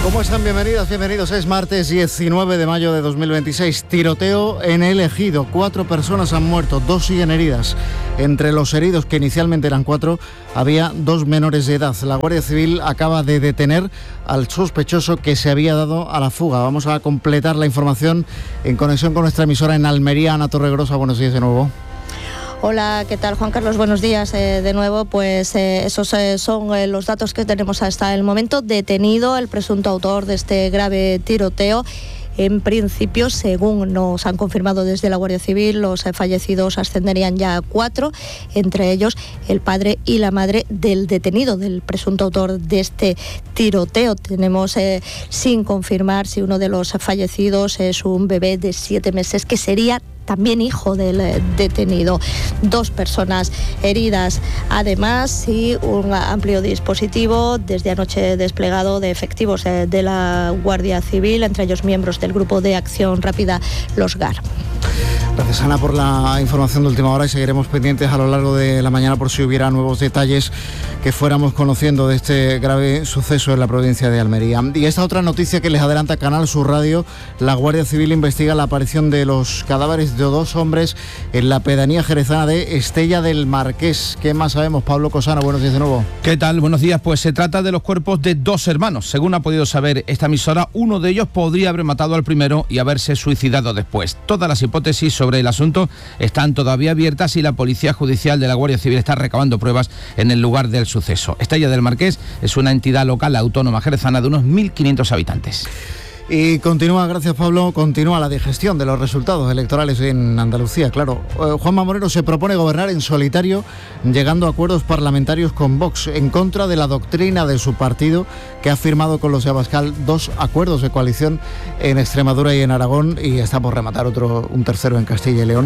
¿Cómo están? Bienvenidas, bienvenidos. Es martes 19 de mayo de 2026. Tiroteo en El Ejido. 4 personas han muerto, 2 siguen heridas. Entre los heridos, que inicialmente eran 4, había 2 menores de edad. La Guardia Civil acaba de detener al sospechoso que se había dado a la fuga. Vamos a completar la información en conexión con nuestra emisora en Almería. Ana Torregrosa, buenos días de nuevo. Hola, ¿qué tal, Juan Carlos? Buenos días de nuevo. Pues esos son los datos que tenemos hasta el momento. Detenido el presunto autor de este grave tiroteo. En principio, según nos han confirmado desde la Guardia Civil, los fallecidos ascenderían ya a 4, entre ellos el padre y la madre del detenido, del presunto autor de este tiroteo. Tenemos sin confirmar si uno de los fallecidos es un bebé de 7 meses, que sería también hijo del detenido. 2 personas heridas, además, y un amplio dispositivo desde anoche desplegado de efectivos de la Guardia Civil, entre ellos miembros del Grupo de Acción Rápida, los GAR. Gracias, Ana, por la información de última hora, y seguiremos pendientes a lo largo de la mañana por si hubiera nuevos detalles que fuéramos conociendo de este grave suceso en la provincia de Almería. Y esta otra noticia que les adelanta Canal Sur Radio: la Guardia Civil investiga la aparición de los cadáveres de 2 hombres en la pedanía jerezana de Estella del Marqués. ¿Qué más sabemos? Pablo Cosano, buenos días de nuevo. ¿Qué tal? Buenos días. Pues se trata de los cuerpos de 2 hermanos. Según ha podido saber esta emisora, uno de ellos podría haber matado al primero y haberse suicidado después. Todas las hipótesis sobre el asunto están todavía abiertas y la Policía Judicial de la Guardia Civil está recabando pruebas en el lugar del suceso. Estella del Marqués es una entidad local autónoma jerezana de unos 1.500 habitantes. Y continúa, gracias Pablo, continúa la digestión de los resultados electorales en Andalucía. Claro, Juanma Moreno se propone gobernar en solitario, llegando a acuerdos parlamentarios con Vox, en contra de la doctrina de su partido, que ha firmado con los de Abascal 2 acuerdos de coalición en Extremadura y en Aragón, y está por rematar un tercero en Castilla y León.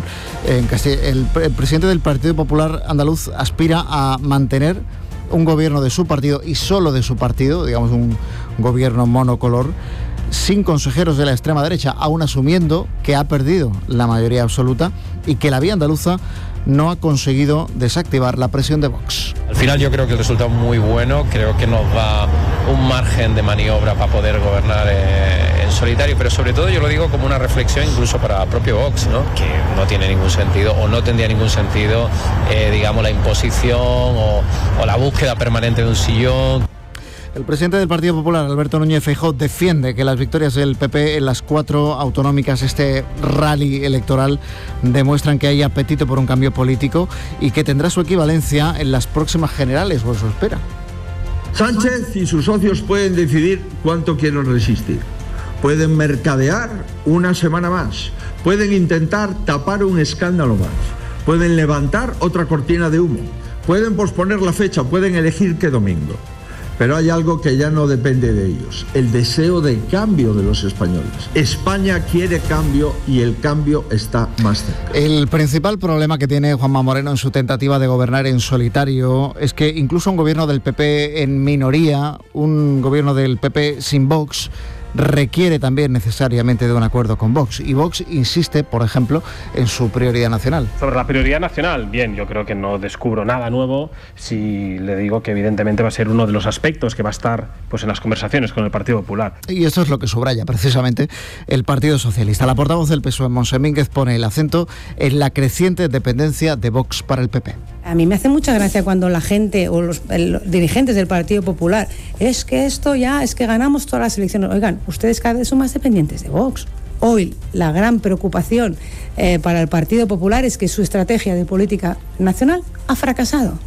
El presidente del Partido Popular Andaluz aspira a mantener un gobierno de su partido y solo de su partido, digamos un gobierno monocolor, sin consejeros de la extrema derecha, aún asumiendo que ha perdido la mayoría absoluta y que la vía andaluza no ha conseguido desactivar la presión de Vox. Al final yo creo que el resultado es muy bueno, creo que nos da un margen de maniobra para poder gobernar en solitario, pero sobre todo yo lo digo como una reflexión incluso para el propio Vox, ¿no? Que no tiene ningún sentido o no tendría ningún sentido, digamos, la imposición o la búsqueda permanente de un sillón. El presidente del Partido Popular, Alberto Núñez Feijóo, defiende que las victorias del PP en las 4 autonómicas, este rally electoral, demuestran que hay apetito por un cambio político y que tendrá su equivalencia en las próximas generales, o eso espera. Sánchez y sus socios pueden decidir cuánto quieren resistir. Pueden mercadear una semana más. Pueden intentar tapar un escándalo más. Pueden levantar otra cortina de humo. Pueden posponer la fecha, pueden elegir qué domingo. Pero hay algo que ya no depende de ellos: el deseo de cambio de los españoles. España quiere cambio y el cambio está más cerca. El principal problema que tiene Juanma Moreno en su tentativa de gobernar en solitario es que incluso un gobierno del PP en minoría, un gobierno del PP sin Vox, requiere también necesariamente de un acuerdo con Vox. Y Vox insiste, por ejemplo, en su prioridad nacional. Sobre la prioridad nacional, bien, yo creo que no descubro nada nuevo si le digo que evidentemente va a ser uno de los aspectos que va a estar pues en las conversaciones con el Partido Popular. Y eso es lo que subraya precisamente el Partido Socialista. La portavoz del PSOE, Montse Mínguez, pone el acento en la creciente dependencia de Vox para el PP. A mí me hace mucha gracia cuando la gente o los dirigentes del Partido Popular, es que esto ya, es que ganamos todas las elecciones. Oigan, ustedes cada vez son más dependientes de Vox. Hoy la gran preocupación para el Partido Popular es que su estrategia de política nacional ha fracasado.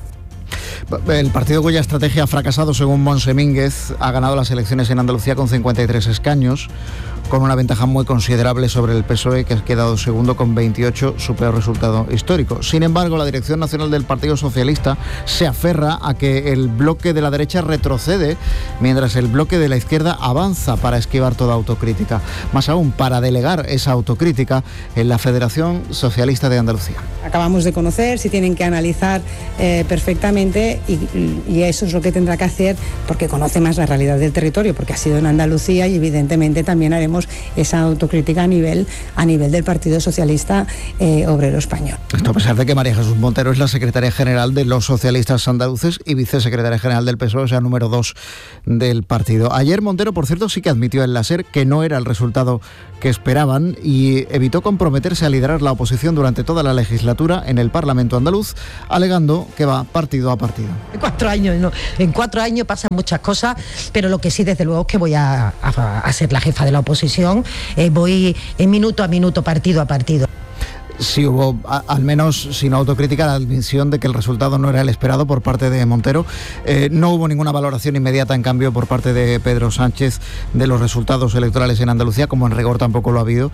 El partido cuya estrategia ha fracasado, según Montse Mínguez, ha ganado las elecciones en Andalucía con 53 escaños, con una ventaja muy considerable sobre el PSOE, que ha quedado segundo con 28, su peor resultado histórico. Sin embargo, la dirección nacional del Partido Socialista se aferra a que el bloque de la derecha retrocede, mientras el bloque de la izquierda avanza, para esquivar toda autocrítica. Más aún, para delegar esa autocrítica en la Federación Socialista de Andalucía. Acabamos de conocer, si tienen que analizar perfectamente sabe y eso es lo que tendrá que hacer, porque conoce más la realidad del territorio, porque ha sido en Andalucía, y evidentemente también haremos esa autocrítica a nivel del Partido Socialista Obrero Español. Esto a pesar de que María Jesús Montero es la secretaria general de los socialistas andaluces y vicesecretaria general del PSOE, o sea, número 2 del partido. Ayer Montero, por cierto, sí que admitió en la SER que no era el resultado que esperaban y evitó comprometerse a liderar la oposición durante toda la legislatura en el Parlamento andaluz, alegando que va partido a partido. En 4 años pasan muchas cosas, pero lo que sí, desde luego, es que voy a ser la jefa de la oposición, voy en minuto a minuto, partido a partido. Sí hubo, al menos sin autocrítica, la admisión de que el resultado no era el esperado por parte de Montero. No hubo ninguna valoración inmediata, en cambio, por parte de Pedro Sánchez de los resultados electorales en Andalucía, como en rigor tampoco lo ha habido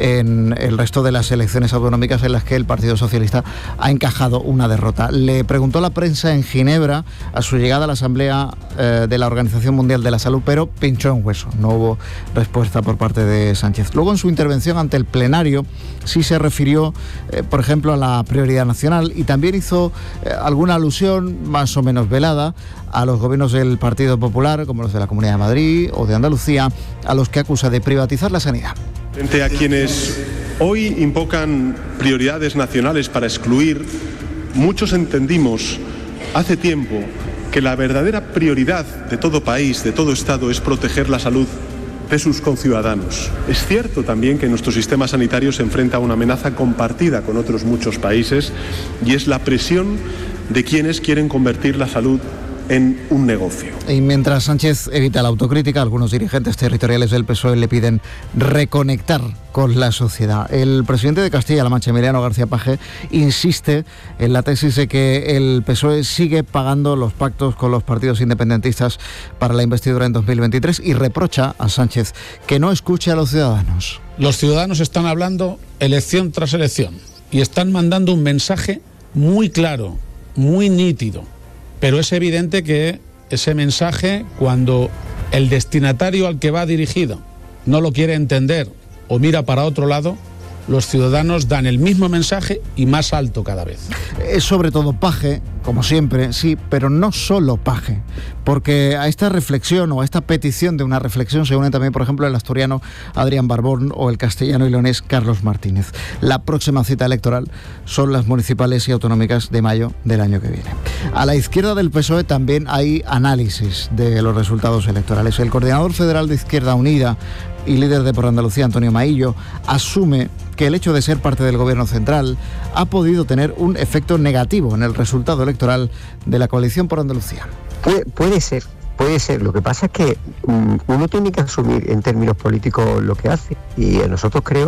en el resto de las elecciones autonómicas en las que el Partido Socialista ha encajado una derrota. Le preguntó la prensa en Ginebra a su llegada a la Asamblea de la Organización Mundial de la Salud, pero pinchó en hueso. No hubo respuesta por parte de Sánchez. Luego, en su intervención ante el plenario, sí se refirió por ejemplo, a la prioridad nacional, y también hizo alguna alusión más o menos velada a los gobiernos del Partido Popular, como los de la Comunidad de Madrid o de Andalucía, a los que acusa de privatizar la sanidad. Frente a quienes hoy invocan prioridades nacionales para excluir, muchos entendimos hace tiempo que la verdadera prioridad de todo país, de todo Estado, es proteger la salud de sus conciudadanos. Es cierto también que nuestro sistema sanitario se enfrenta a una amenaza compartida con otros muchos países, y es la presión de quienes quieren convertir la salud en un negocio. Y mientras Sánchez evita la autocrítica, algunos dirigentes territoriales del PSOE le piden reconectar con la sociedad. El presidente de Castilla-La Mancha, Emiliano García Paje, insiste en la tesis de que el PSOE sigue pagando los pactos con los partidos independentistas para la investidura en 2023 y reprocha a Sánchez que no escuche a los ciudadanos. Los ciudadanos están hablando elección tras elección y están mandando un mensaje muy claro, muy nítido. Pero es evidente que ese mensaje, cuando el destinatario al que va dirigido no lo quiere entender o mira para otro lado, los ciudadanos dan el mismo mensaje y más alto cada vez. Es sobre todo Paje, como siempre, sí, pero no solo Paje, porque a esta reflexión o a esta petición de una reflexión se unen también, por ejemplo, el asturiano Adrián Barbón o el castellano y leonés Carlos Martínez. La próxima cita electoral son las municipales y autonómicas de mayo del año que viene. A la izquierda del PSOE también hay análisis de los resultados electorales. El coordinador federal de Izquierda Unida y líder de Por Andalucía, Antonio Maillo, asume que el hecho de ser parte del gobierno central ha podido tener un efecto negativo en el resultado electoral de la coalición Por Andalucía. Puede ser. Lo que pasa es que uno tiene que asumir en términos políticos lo que hace, y nosotros creo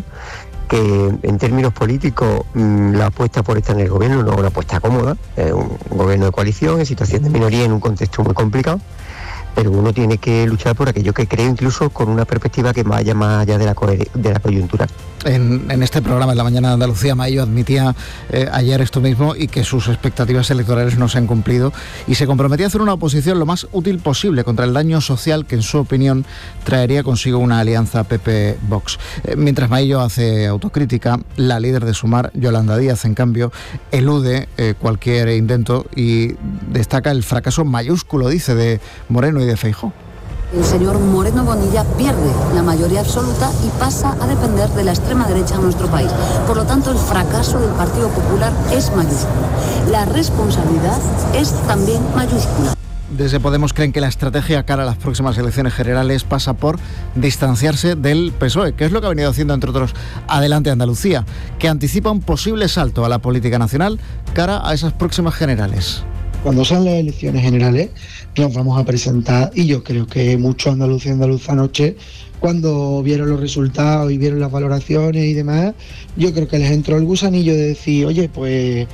que en términos políticos la apuesta por estar en el gobierno no es una apuesta cómoda, es un gobierno de coalición en situación de minoría en un contexto muy complicado, pero uno tiene que luchar por aquello que cree, incluso con una perspectiva que vaya más allá de la coyuntura. En este programa, en La Mañana de Andalucía, Maillo admitía ayer esto mismo, y que sus expectativas electorales no se han cumplido, y se comprometía a hacer una oposición lo más útil posible contra el daño social que, en su opinión, traería consigo una alianza PP-Vox. Mientras Maillo hace autocrítica, la líder de Sumar, Yolanda Díaz, en cambio, elude cualquier intento y destaca el fracaso mayúsculo, dice, de Moreno y de Feijóo. El señor Moreno Bonilla pierde la mayoría absoluta y pasa a depender de la extrema derecha en nuestro país. Por lo tanto, el fracaso del Partido Popular es mayúsculo. La responsabilidad es también mayúscula. Desde Podemos creen que la estrategia cara a las próximas elecciones generales pasa por distanciarse del PSOE, que es lo que ha venido haciendo, entre otros, Adelante Andalucía, que anticipa un posible salto a la política nacional cara a esas próximas generales. Cuando sean las elecciones generales nos vamos a presentar, y yo creo que muchos andaluces y andaluzas anoche, cuando vieron los resultados y vieron las valoraciones y demás, yo creo que les entró el gusanillo de decir, oye, pues